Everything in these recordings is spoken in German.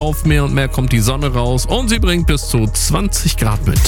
auf, mehr und mehr kommt die Sonne raus und sie bringt bis zu 20 Grad mit.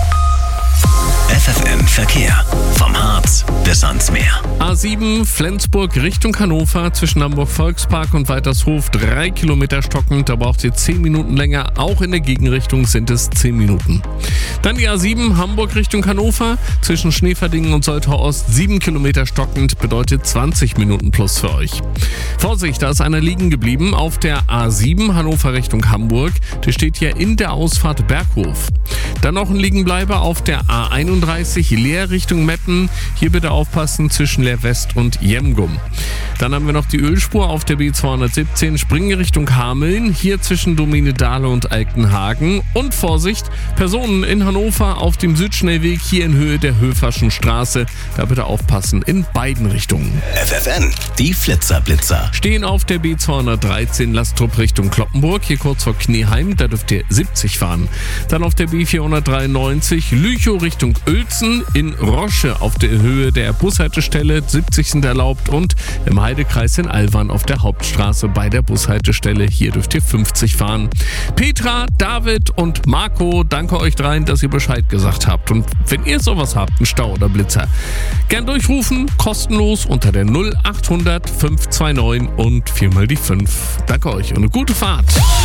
FFN Verkehr. Vom Harz bis ans Meer. A7 Flensburg Richtung Hannover zwischen Hamburg Volkspark und Weitershof 3 Kilometer stockend. Da braucht ihr 10 Minuten länger. Auch in der Gegenrichtung sind es 10 Minuten. Dann die A7 Hamburg Richtung Hannover zwischen Schneeverdingen und Soltau Ost 7 Kilometer stockend. Bedeutet 20 Minuten plus für euch. Vorsicht, da ist einer liegen geblieben auf der A7 Hannover Richtung Hamburg. Der steht hier in der Ausfahrt Berghof. Dann noch ein Liegenbleiber auf der A31 Leer Richtung Meppen. Hier bitte aufpassen zwischen Leer West und Jemgum. Dann haben wir noch die Ölspur auf der B217 Springe Richtung Hameln. Hier zwischen Dominedale und Altenhagen. Und Vorsicht, Personen in Hannover auf dem Südschnellweg hier in Höhe der Höferschen Straße. Da bitte aufpassen in beiden Richtungen. FFN, die Flitzer-Blitzer. Stehen auf der B213 Lastrup Richtung Kloppenburg, hier kurz vor Knieheim, da dürft ihr 70 fahren. Dann auf der B493 Lüchow Richtung Uelzen, in Rosche auf der Höhe der Bushaltestelle, 70 sind erlaubt und im Heidekreis in Alwan auf der Hauptstraße bei der Bushaltestelle, hier dürft ihr 50 fahren. Petra, David und Marco, danke euch dreien, dass ihr Bescheid gesagt habt. Und wenn ihr sowas habt, einen Stau oder Blitzer, gern durchrufen, kostenlos unter der 0800 529 und 4 mal die 5. Danke euch und eine gute Fahrt.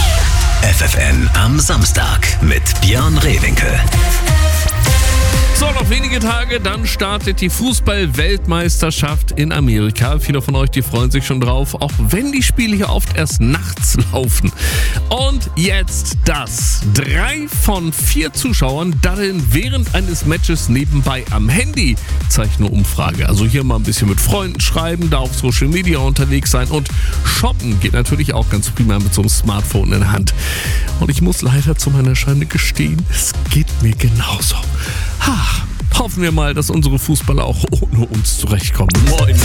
FFN am Samstag mit Björn Rehwinkel. So, noch wenige Tage, dann startet die Fußball-Weltmeisterschaft in Amerika. Viele von euch, die freuen sich schon drauf, auch wenn die Spiele hier oft erst nachts laufen. Und jetzt das. 3 von 4 Zuschauern daddeln während eines Matches nebenbei am Handy, zeigt eine Umfrage. Also hier mal ein bisschen mit Freunden schreiben, da auf Social Media unterwegs sein und shoppen geht natürlich auch ganz prima mit so einem Smartphone in der Hand. Und ich muss leider zu meiner Schande gestehen, es geht mir genauso. Hoffen wir mal, dass unsere Fußballer auch ohne uns zurechtkommen. Moin.